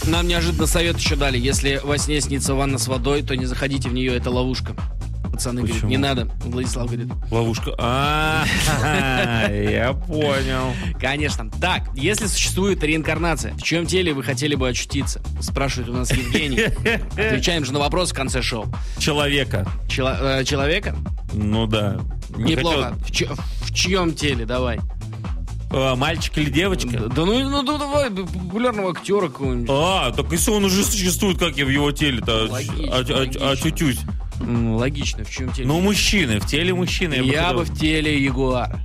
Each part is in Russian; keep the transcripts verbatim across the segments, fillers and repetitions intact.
Нам неожиданно совет еще дали. Если во сне снится ванна с водой, то не заходите в нее, это ловушка. Пацаны говорят, не надо. Владислав говорит. Ловушка. А, я понял. Конечно. Так, если существует реинкарнация, в чьем теле вы хотели бы очутиться? Спрашивает у нас Евгений. Отвечаем же на вопрос в конце шоу. Человека. Чело- э, человека? Ну да. Не Неплохо. хотел- В, чь- в чьем теле? Давай. А, мальчик или девочка? Да, да ну, ну да, давай популярного актера какого-нибудь. А, так если он уже существует, как я в его теле-то Логично, оч- оч- очутюсь? М, Логично, в чьем теле? Ну, мужчины, в теле мужчины. Я бы бы в теле ягуара.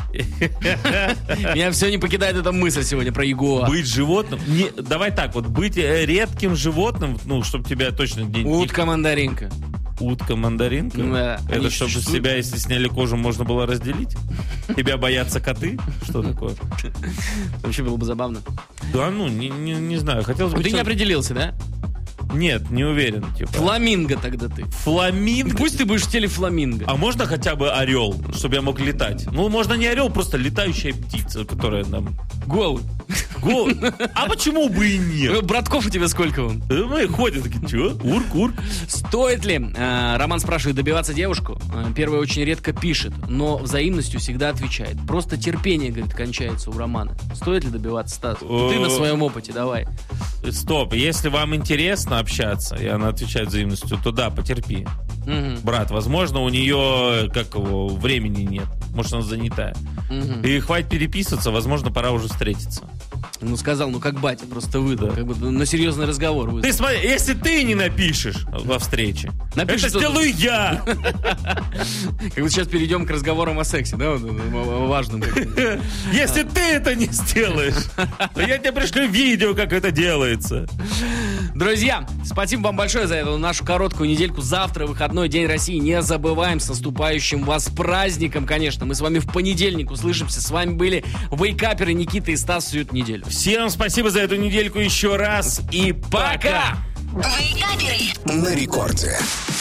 Меня все не покидает эта мысль сегодня про ягуара. Быть животным? Не, давай так, вот быть э, редким животным, ну, чтобы тебя точно где Утка-мандаринка. Утка-мандаринка? Да, Это они чтобы с существуют. себя, если сняли кожу, можно было разделить? Тебя боятся коты? Что такое? Вообще было бы забавно. Да ну, не, не, не знаю. Хотелось бы... Ты не человек- определился, да? Нет, не уверен. Типа. Фламинго тогда ты. Фламинго? Пусть ты будешь в теле фламинго. А можно хотя бы орел, чтобы я мог летать? Ну, можно не орел, просто летающая птица, которая нам... Голый. Го- А почему бы и Э, нет? Братков у тебя сколько он? Э, Ну и ходят такие, чё? Урк, урк. Стоит ли, э, Роман спрашивает, добиваться девушку? Э, Первая очень редко пишет, но взаимностью всегда отвечает. Просто терпение, говорит, кончается у Романа. Стоит ли добиваться, Стас? Ты на своем опыте, давай. Стоп, если вам интересно общаться, и она отвечает взаимностью, то да, потерпи. Мгм, Брат, возможно, у нее, как его, времени нет. Может, она занятая. мгм. И хватит переписываться, возможно, пора уже встретиться. Ну, сказал, ну как батя, просто выдал. Да. Как бы на серьезный разговор выдал. Ты смотри, если ты не напишешь во встрече, Напишет это кто-то. сделаю я. Как бы сейчас перейдем к разговорам о сексе, да? вот, о- о важном. как-то. Если ты это не сделаешь, то я тебе пришлю видео, как это делается. Друзья, спасибо вам большое за эту нашу короткую недельку. Завтра выходной день России. Не забываем, с наступающим вас праздником, конечно. Мы с вами в понедельник услышимся. С вами были вейкаперы Никита и Стас всю эту неделю. Всем спасибо за эту недельку еще раз. И пока! Вейкаперы. На рекорде.